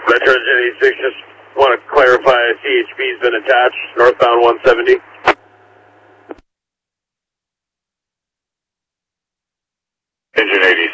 Metro Engine 86, just want to clarify CHP's been attached, northbound 170. Engine 86.